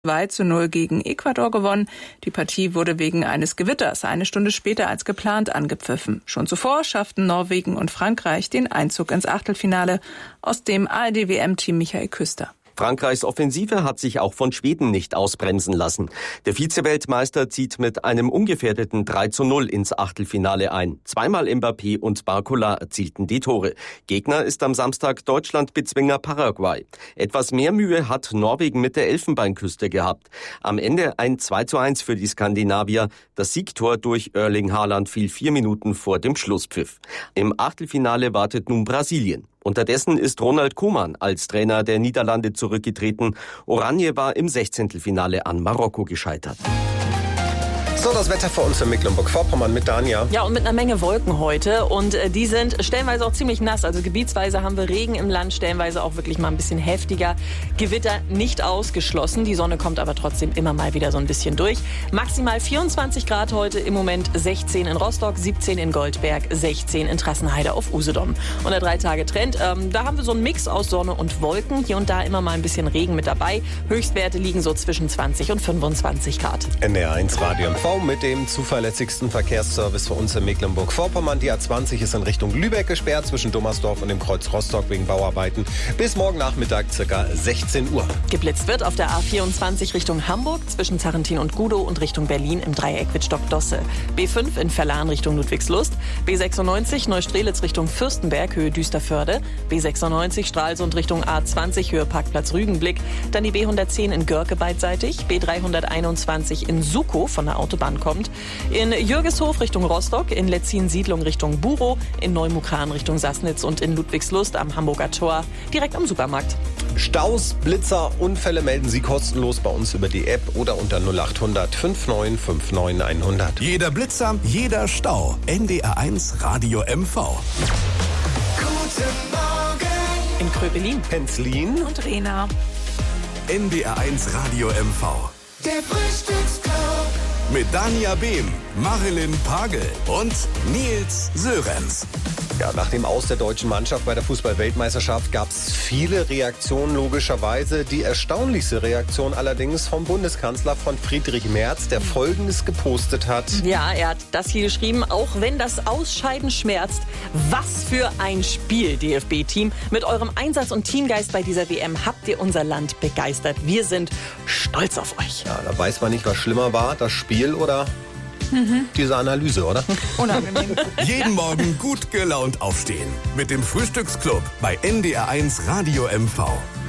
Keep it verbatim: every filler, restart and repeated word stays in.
zwei zu null gegen Ecuador gewonnen. Die Partie wurde wegen eines Gewitters eine Stunde später als geplant angepfiffen. Schon zuvor schafften Norwegen und Frankreich den Einzug ins Achtelfinale. Aus dem A R D-W M-Team Michael Küster. Frankreichs Offensive hat sich auch von Schweden nicht ausbremsen lassen. Der Vize-Weltmeister zieht mit einem ungefährdeten drei zu null ins Achtelfinale ein. Zweimal Mbappé und Barcola erzielten die Tore. Gegner ist am Samstag Deutschland-Bezwinger Paraguay. Etwas mehr Mühe hat Norwegen mit der Elfenbeinküste gehabt. Am Ende ein zwei zu eins für die Skandinavier. Das Siegtor durch Erling Haaland fiel vier Minuten vor dem Schlusspfiff. Im Achtelfinale wartet nun Brasilien. Unterdessen ist Ronald Koeman als Trainer der Niederlande zurückgetreten. Oranje war im Sechzehntelfinale an Marokko gescheitert. So, das Wetter für uns in Mecklenburg-Vorpommern mit Dania. Ja, und mit einer Menge Wolken heute. Und äh, die sind stellenweise auch ziemlich nass. Also gebietsweise haben wir Regen im Land, stellenweise auch wirklich mal ein bisschen heftiger. Gewitter nicht ausgeschlossen. Die Sonne kommt aber trotzdem immer mal wieder so ein bisschen durch. Maximal vierundzwanzig Grad heute, im Moment sechzehn in Rostock, siebzehn in Goldberg, sechzehn in Trassenheide auf Usedom. Und der Drei-Tage-Trend, ähm, da haben wir so einen Mix aus Sonne und Wolken. Hier und da immer mal ein bisschen Regen mit dabei. Höchstwerte liegen so zwischen zwanzig und fünfundzwanzig Grad. N D R eins Radio M V mit dem zuverlässigsten Verkehrsservice für uns in Mecklenburg-Vorpommern. Die A zwanzig ist in Richtung Lübeck gesperrt zwischen Dummersdorf und dem Kreuz Rostock wegen Bauarbeiten. Bis morgen Nachmittag ca. sechzehn Uhr. Geblitzt wird auf der A vierundzwanzig Richtung Hamburg zwischen Zarrentin und Gudow und Richtung Berlin im Dreieck Wittstock-Dosse. B fünf in Verlan Richtung Ludwigslust. B sechsundneunzig Neustrelitz Richtung Fürstenberg, Höhe Düsterförde. B sechsundneunzig Stralsund Richtung A zwanzig, Höhe Parkplatz Rügenblick. Dann die B hundertzehn in Görke beidseitig. B dreihunderteinundzwanzig in Sukow von der Autobahn kommt. In Jürgeshof Richtung Rostock, in Letzin-Siedlung Richtung Burow, in Neumukran Richtung Sassnitz und in Ludwigslust am Hamburger Tor, direkt am Supermarkt. Staus, Blitzer, Unfälle melden Sie kostenlos bei uns über die App oder unter null acht hundert neunundfünfzig neunundfünfzig hundert. Jeder Blitzer, jeder Stau. N D R eins Radio M V. Guten Morgen. In Kröpelin. Penzlin Und Rena. N D R eins Radio M V. Der Frühstücksclub. Mit Dania Behm, Marilyn Pagel und Nils Sörenz. Ja, nach dem Aus der deutschen Mannschaft bei der Fußball-Weltmeisterschaft gab es viele Reaktionen, logischerweise. Die erstaunlichste Reaktion allerdings vom Bundeskanzler von Friedrich Merz, der Folgendes gepostet hat. Ja, er hat das hier geschrieben, auch wenn das Ausscheiden schmerzt. Was für ein Spiel, D F B-Team. Mit eurem Einsatz und Teamgeist bei dieser W M habt ihr unser Land begeistert. Wir sind stolz auf euch. Ja, da weiß man nicht, was schlimmer war, das Spiel oder mhm. diese Analyse, oder? Unangenehm. Jeden Morgen gut gelaunt aufstehen. Mit dem Frühstücksclub bei N D R eins Radio M V.